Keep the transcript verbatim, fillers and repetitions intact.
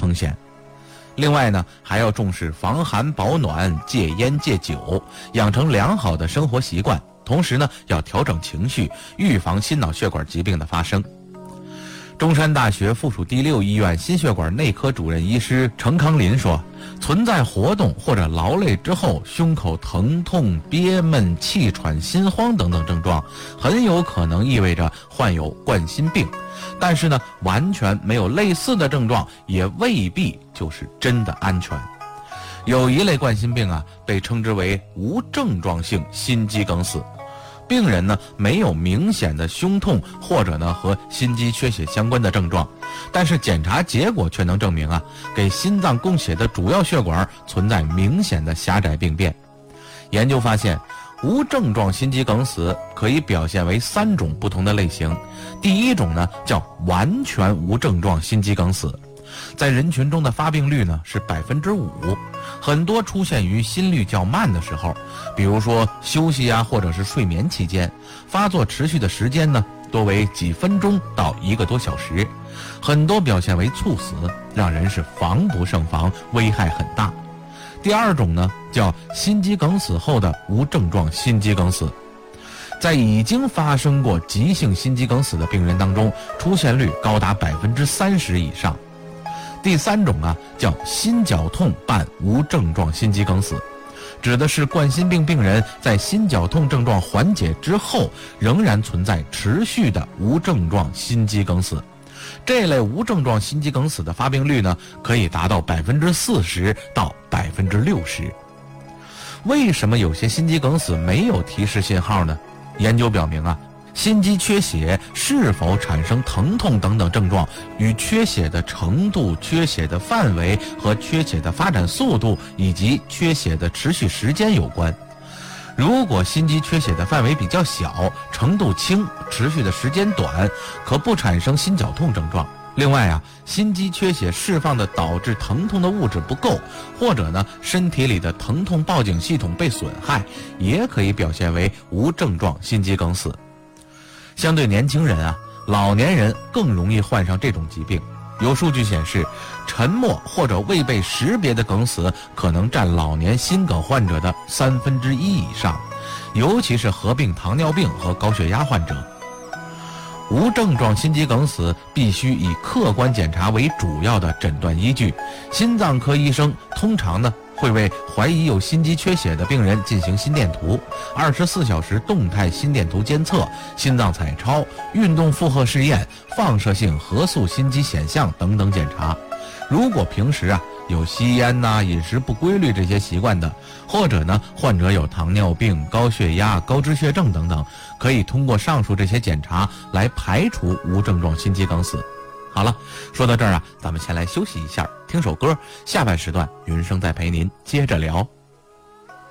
风险。另外呢，还要重视防寒保暖，戒烟戒酒，养成良好的生活习惯。同时呢，要调整情绪，预防心脑血管疾病的发生。中山大学附属第六医院心血管内科主任医师程康林说，存在活动或者劳累之后胸口疼痛、憋闷、气喘、心慌等等症状，很有可能意味着患有冠心病。但是呢，完全没有类似的症状，也未必就是真的安全。有一类冠心病啊，被称之为无症状性心肌梗死。病人呢没有明显的胸痛或者呢和心肌缺血相关的症状，但是检查结果却能证明啊，给心脏供血的主要血管存在明显的狭窄病变。研究发现，无症状心肌梗死可以表现为三种不同的类型。第一种呢叫完全无症状心肌梗死，在人群中的发病率呢是百分之五，很多出现于心率较慢的时候，比如说休息啊，或者是睡眠期间，发作持续的时间呢多为几分钟到一个多小时，很多表现为猝死，让人是防不胜防，危害很大。第二种呢叫心肌梗死后的无症状心肌梗死，在已经发生过急性心肌梗死的病人当中，出现率高达百分之三十以上。第三种啊叫心绞痛伴无症状心肌梗死，指的是冠心病病人在心绞痛症状缓解之后，仍然存在持续的无症状心肌梗死。这类无症状心肌梗死的发病率呢，可以达到百分之四十到百分之六十。为什么有些心肌梗死没有提示信号呢？研究表明啊，心肌缺血是否产生疼痛等等症状，与缺血的程度、缺血的范围和缺血的发展速度以及缺血的持续时间有关。如果心肌缺血的范围比较小，程度轻，持续的时间短，可不产生心绞痛症状。另外啊，心肌缺血释放的导致疼痛的物质不够，或者呢身体里的疼痛报警系统被损害，也可以表现为无症状心肌梗死。相对年轻人啊，老年人更容易患上这种疾病。有数据显示，沉默或者未被识别的梗死可能占老年心梗患者的三分之一以上，尤其是合并糖尿病和高血压患者。无症状心肌梗死必须以客观检查为主要的诊断依据，心脏科医生通常呢会为怀疑有心肌缺血的病人进行心电图、二十四小时动态心电图监测、心脏彩超、运动负荷试验、放射性核素心肌显像等等检查。如果平时啊有吸烟呐、啊、饮食不规律这些习惯的，或者呢患者有糖尿病、高血压、高脂血症等等，可以通过上述这些检查来排除无症状心肌梗死。好了，说到这儿啊，咱们先来休息一下，听首歌，下半时段云生再陪您接着聊。